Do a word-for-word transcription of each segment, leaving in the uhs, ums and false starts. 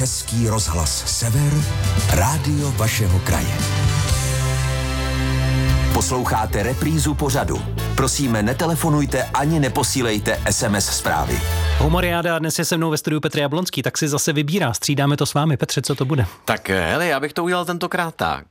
Český rozhlas Sever, rádio vašeho kraje. Posloucháte reprízu pořadu. Prosíme, netelefonujte ani neposílejte es em es zprávy. Humoriáda, dnes je se mnou ve studiu Petr Jablonský, tak si zase vybírá. Střídáme to s vámi. Petře, co to bude? Tak hele, já bych to udělal tentokrát tak,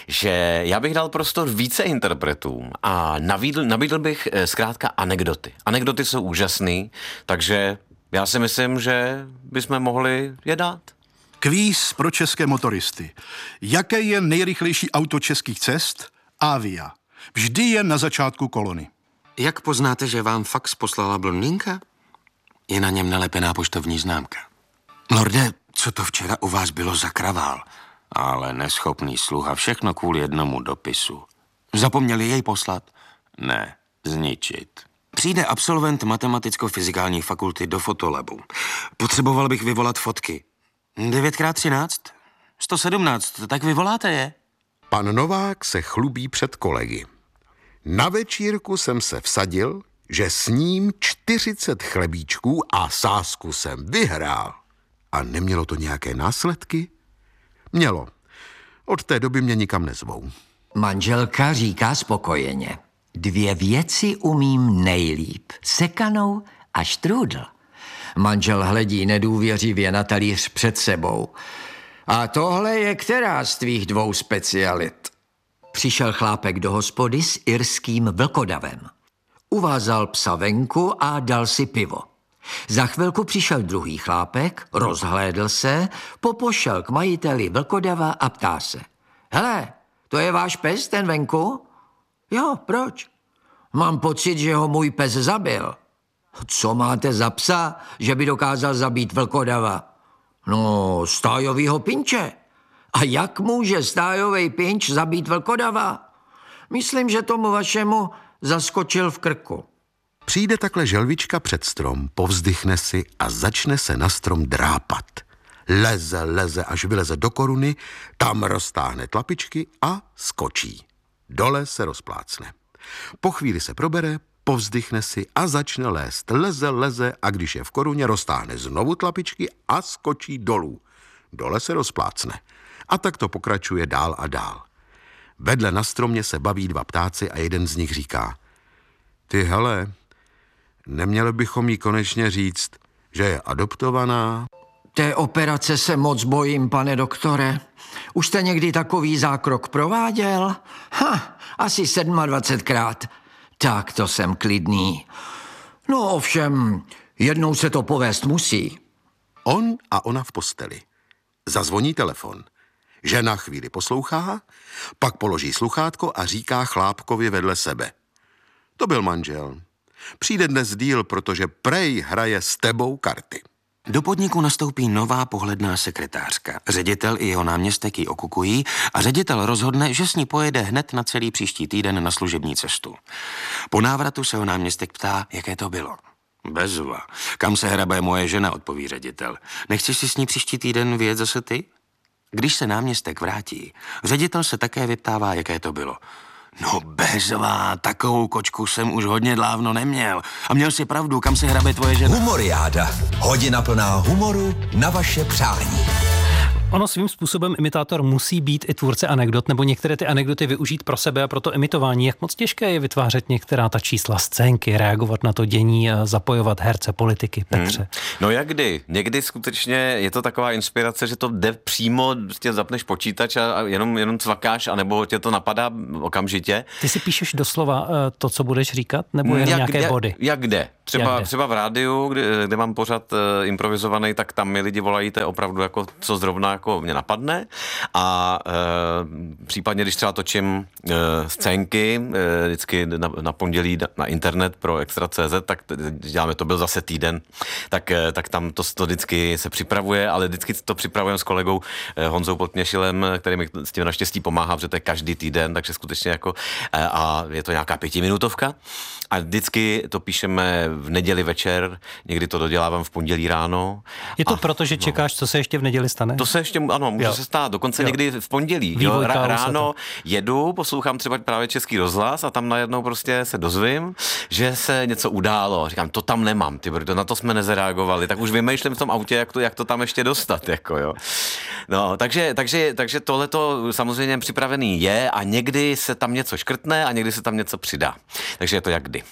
že já bych dal prostor více interpretům a nabídl, nabídl bych zkrátka anekdoty. Anekdoty jsou úžasný, takže já si myslím, že bychom mohli je dát. Kvíz pro české motoristy. Jaké je nejrychlejší auto českých cest? Avia. Vždy je na začátku kolony. Jak poznáte, že vám fax poslala blondýnka? Je na něm nalepená poštovní známka. Lorde, co to včera u vás bylo za kravál? Ale neschopný sluha, všechno kvůli jednomu dopisu. Zapomněli jej poslat? Ne, zničit. Přijde absolvent matematicko-fyzikální fakulty do fotolabu. Potřeboval bych vyvolat fotky. devět krát třináct? sto sedmnáct, tak vyvoláte je? Pan Novák se chlubí před kolegy. Na večírku jsem se vsadil, že sním čtyřicet chlebíčků a sázku jsem vyhrál. A nemělo to nějaké následky? Mělo. Od té doby mě nikam nezvou. Manželka říká spokojeně. Dvě věci umím nejlíp. Sekanou a štrůdl. Manžel hledí nedůvěřivě na talíř před sebou. A tohle je která z tvých dvou specialit? Přišel chlápek do hospody s irským vlkodavem. Uvázal psa venku a dal si pivo. Za chvilku přišel druhý chlápek, rozhlédl se, popošel k majiteli vlkodava a ptá se. Hele, to je váš pes, ten venku? Jo, proč? Mám pocit, že ho můj pes zabil. Co máte za psa, že by dokázal zabít vlkodava? No, stájovýho pinče. A jak může stájový pinč zabít vlkodava? Myslím, že tomu vašemu zaskočil v krku. Přijde takhle želvička před strom, povzdychne si a začne se na strom drápat. Leze, leze, až vyleze do koruny, tam roztáhne tlapičky a skočí. Dole se rozplácne. Po chvíli se probere, povzdychne si a začne lézt. Leze, leze a když je v koruně, roztáhne znovu tlapičky a skočí dolů. Dole se rozplácne. A tak to pokračuje dál a dál. Vedle na stromě se baví dva ptáci a jeden z nich říká: Ty hele, neměli bychom jí konečně říct, že je adoptovaná? Té operace se moc bojím, pane doktore. Už jste někdy takový zákrok prováděl? Ha, asi sedmadvacetkrát. Tak to jsem klidný. No ovšem, jednou se to povést musí. On a ona v posteli. Zazvoní telefon. Žena chvíli poslouchá, pak položí sluchátko a říká chlápkovi vedle sebe: To byl manžel. Přijde dnes díl, protože prej hraje s tebou karty. Do podniku nastoupí nová pohledná sekretářka. Ředitel i jeho náměstek ji okukují a ředitel rozhodne, že s ní pojede hned na celý příští týden na služební cestu. Po návratu se ho náměstek ptá, jaké to bylo. Bezva. Kam se hrabe moje žena, odpoví ředitel. Nechceš si s ní příští týden vyjet zase ty? Když se náměstek vrátí, ředitel se také vyptává, jaké to bylo. No bezva, takovou kočku jsem už hodně dávno neměl. A měl si pravdu, kam se hrabe tvoje žena? Humoriáda. Hodina plná humoru na vaše přání. Ono svým způsobem imitátor musí být i tvůrce anekdot, nebo některé ty anekdoty využít pro sebe a pro to imitování. Jak moc těžké je vytvářet některá ta čísla, scénky, reagovat na to dění, zapojovat herce, politiky, Petře? Hmm. No jak kdy? Někdy skutečně je to taková inspirace, že to jde přímo, prostě zapneš počítač a jenom, jenom cvakáš, anebo tě to napadá okamžitě. Ty si píšeš doslova to, co budeš říkat, nebo jen jak, nějaké jak, body? Jak kde? Třeba, třeba v rádiu, kde, kde mám pořad uh, improvizovaný, tak tam mi lidi volají, to je opravdu jako, co zrovna jako mě napadne. A uh, případně, když třeba točím uh, scénky, uh, vždycky na, na pondělí na, na internet pro Extra tečka cé zet, tak děláme, to byl zase týden, tak, uh, tak tam to, to vždycky se připravuje, ale vždycky to připravujeme s kolegou uh, Honzou Potměšilem, který mi s tím naštěstí pomáhá, protože to je každý týden, takže skutečně jako, uh, a je to nějaká pětiminutovka. A vždycky to píšeme v neděli večer, někdy to dodělávám v pondělí ráno. Je to a, proto, že čekáš, co se ještě v neděli stane? To se ještě, ano, může jo. se stát, dokonce jo. někdy v pondělí. Jo, rá, ráno jedu, poslouchám třeba právě Český rozhlas a tam najednou prostě se dozvím, že se něco událo. Říkám, to tam nemám, ty brdo, na to jsme nezareagovali, tak už vymýšlím v tom autě, jak to, jak to tam ještě dostat, jako jo. No, takže, takže, takže tohleto samozřejmě připravený je a někdy se tam něco škrtne a někdy se tam něco přidá. Takže je to jak kdy.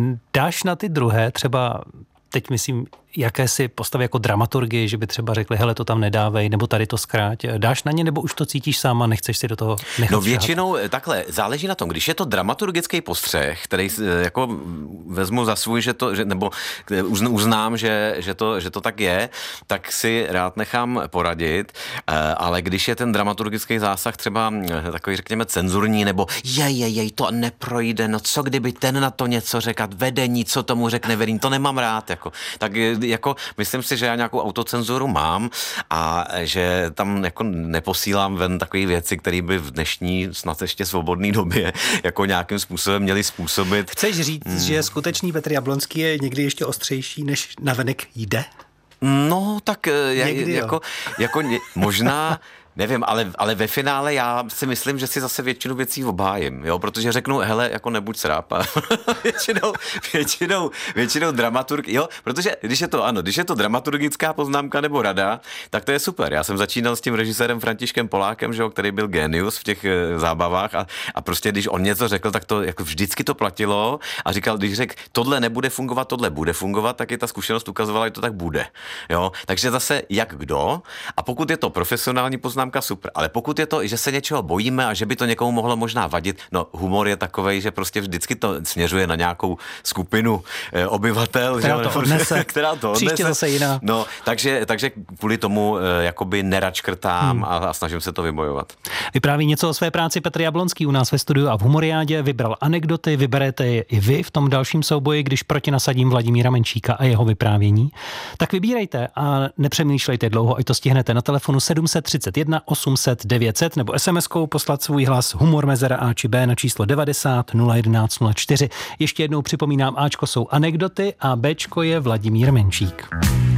Dáš na ty druhé třeba, teď myslím, jakési postavy jako dramaturgii, že by třeba řekli, hele, to tam nedávej, nebo tady to zkráť. Dáš na ně, nebo už to cítíš sám a nechceš si do toho nechat No většinou šahat? Takhle, záleží na tom, když je to dramaturgický postřeh, který jako vezmu za svůj, že to, že, nebo uznám, že, že, to, že to tak je, tak si rád nechám poradit, ale když je ten dramaturgický zásah třeba takový, řekněme, cenzurní, nebo jej, jej, jej, to neprojde, no co kdyby ten na to něco řekl, vedení, co tomu řekne, vedení, to nemám rád, jako, tak jako myslím si, že já nějakou autocenzuru mám a že tam jako neposílám ven takové věci, které by v dnešní snad ještě svobodné době jako nějakým způsobem měly způsobit. Chceš říct, hmm. že skutečný Petr Jablonský je někdy ještě ostřejší, než navenek jde? No, tak Někdy, jako, jako možná... Nevím, ale, ale ve finále já si myslím, že si zase většinu věcí obhájím, jo, protože řeknu, hele, jako nebuď sráp. většinou, většinou, většinou dramaturg, jo, protože když je to, ano, když je to dramaturgická poznámka nebo rada, tak to je super. Já jsem začínal s tím režisérem Františkem Polákem, že jo, který byl génius v těch e, zábavách a, a prostě když on něco řekl, tak to jako vždycky to platilo a říkal, když řekl, tohle nebude fungovat, tohle bude fungovat, tak i ta zkušenost ukazovala, že to tak bude, jo. Takže zase jak kdo a pokud je to profesionální poznámka, super, ale pokud je to, že se něčeho bojíme a že by to někomu mohlo možná vadit, no humor je takovej, že prostě vždycky to směřuje na nějakou skupinu e, obyvatel, která že, to odnese, která to odnese. Příště zase jiná. No, takže, takže kvůli tomu e, jakoby nerad škrtám hmm. a, a snažím se to vybojovat. Vypráví něco o své práci Petr Jablonský u nás ve studiu a v Humoriádě, vybral anekdoty, vyberete je i vy v tom dalším souboji, když proti nasadím Vladimíra Menšíka a jeho vyprávění. Tak vybírejte a nepřemýšlejte dlouho, ať to stihnete na telefonu sedm set třicet jedna osm set devět set nebo es em eskou poslat svůj hlas humor mezera A či B na číslo devadesát nula jedenáct nula čtyři. Ještě jednou připomínám, Ačko jsou anekdoty a Bčko je Vladimír Menšík.